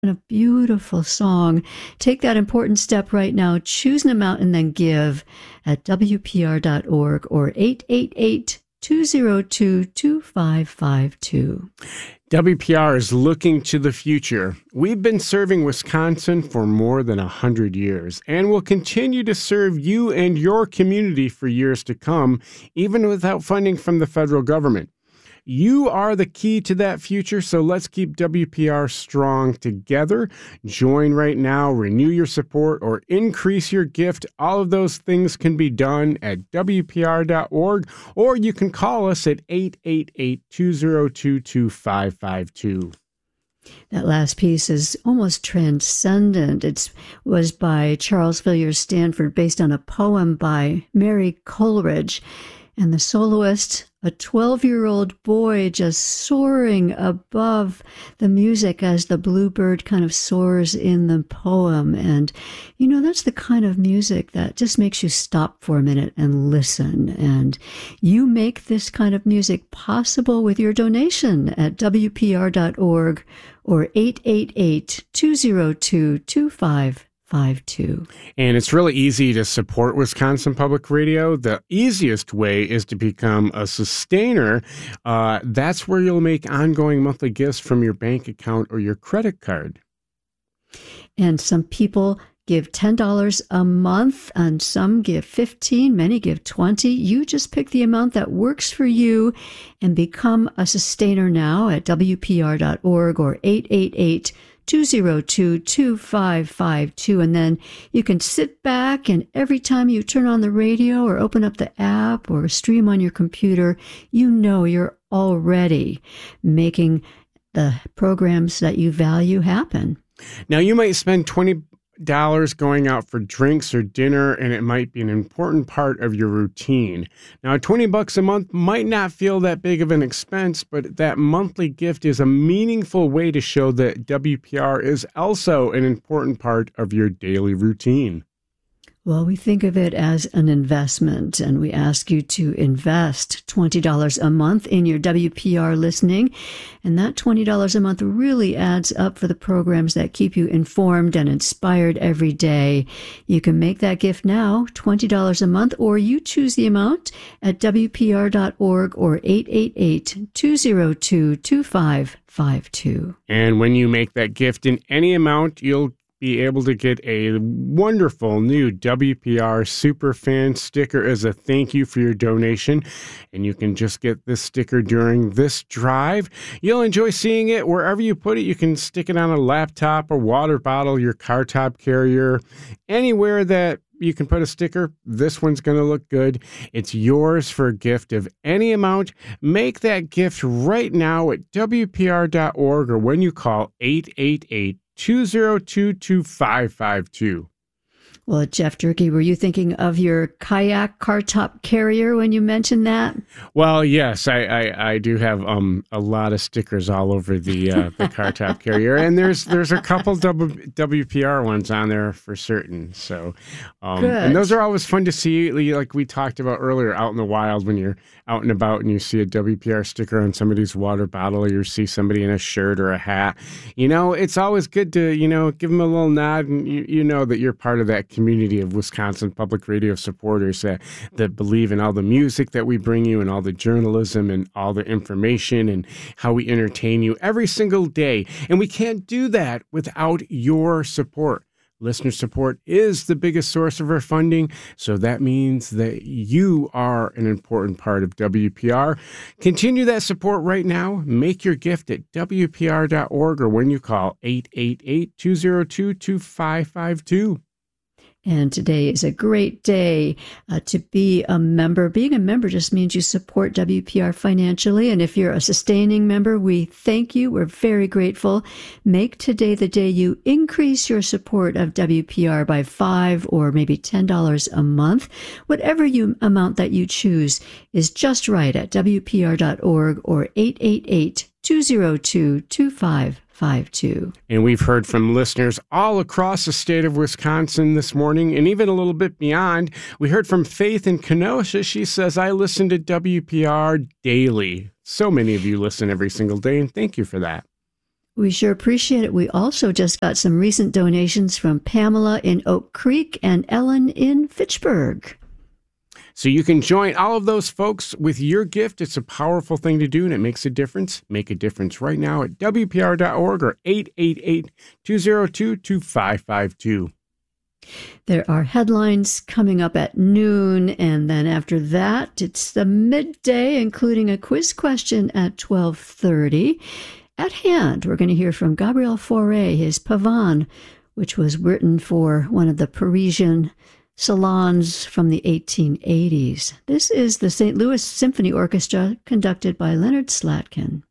A beautiful song. Take that important step right now. Choose an amount and then give at WPR.org or 888-202-2552. WPR is looking to the future. We've been serving Wisconsin for more than 100 years and will continue to serve you and your community for years to come, even without funding from the federal government. You are the key to that future, so let's keep WPR strong together. Join right now, renew your support, or increase your gift. All of those things can be done at WPR.org, or you can call us at 888-202-2552. That last piece is almost transcendent. It was by Charles Villiers Stanford, based on a poem by Mary Coleridge. And the soloist, a 12-year-old boy just soaring above the music as the bluebird kind of soars in the poem. And, you know, that's the kind of music that just makes you stop for a minute and listen. And you make this kind of music possible with your donation at WPR.org or 888-202-2552. And it's really easy to support Wisconsin Public Radio. The easiest way is to become a sustainer. That's where you'll make ongoing monthly gifts from your bank account or your credit card. And some people give $10 a month, and some give $15, many give $20. You just pick the amount that works for you and become a sustainer now at WPR.org or 888-202-2552. And then you can sit back, and every time you turn on the radio or open up the app or stream on your computer, you know you're already making the programs that you value happen. Now, you might spend $20 going out for drinks or dinner, and it might be an important part of your routine. Now, $20 a month might not feel that big of an expense, but that monthly gift is a meaningful way to show that WPR is also an important part of your daily routine. Well, we think of it as an investment, and we ask you to invest $20 a month in your WPR listening. And that $20 a month really adds up for the programs that keep you informed and inspired every day. You can make that gift now, $20 a month, or you choose the amount at WPR.org or 888-202-2552. And when you make that gift in any amount, you'll be able to get a wonderful new WPR Superfan sticker as a thank you for your donation. And you can just get this sticker during this drive. You'll enjoy seeing it wherever you put it. You can stick it on a laptop, a water bottle, your car top carrier, anywhere that you can put a sticker. This one's going to look good. It's yours for a gift of any amount. Make that gift right now at WPR.org or when you call 888-202-2552. Well, Jeff Durkee, were you thinking of your kayak car top carrier when you mentioned that? Well, yes, I do have a lot of stickers all over the car top carrier, and there's a couple WPR ones on there for certain. So, and those are always fun to see, like we talked about earlier, out in the wild when you're out and about and you see a WPR sticker on somebody's water bottle, or you see somebody in a shirt or a hat. You know, it's always good to, give them a little nod, and you know that you're part of that community of Wisconsin Public Radio supporters that believe in all the music that we bring you and all the journalism and all the information and how we entertain you every single day. And we can't do that without your support. Listener support is the biggest source of our funding, so that means that you are an important part of WPR. Continue that support right now. Make your gift at WPR.org or when you call 888-202-2552. And today is a great day to be a member. Being a member just means you support WPR financially. And if you're a sustaining member, we thank you. We're very grateful. Make today the day you increase your support of WPR by $5 or maybe $10 a month. Whatever amount that you choose is just right at WPR.org or 888-202-2552. And we've heard from listeners all across the state of Wisconsin this morning, and even a little bit beyond. We heard from Faith in Kenosha. She says, I listen to WPR daily. So many of you listen every single day, and thank you for that. We sure appreciate it. We also just got some recent donations from Pamela in Oak Creek and Ellen in Fitchburg. So you can join all of those folks with your gift. It's a powerful thing to do, and it makes a difference. Make a difference right now at WPR.org or 888-202-2552. There are headlines coming up at noon, and then after that, it's the midday, including a quiz question at 12:30. At hand, we're going to hear from Gabriel Fauré, his Pavane, which was written for one of the Parisian salons from the 1880s. This is the St. Louis Symphony Orchestra, conducted by Leonard Slatkin.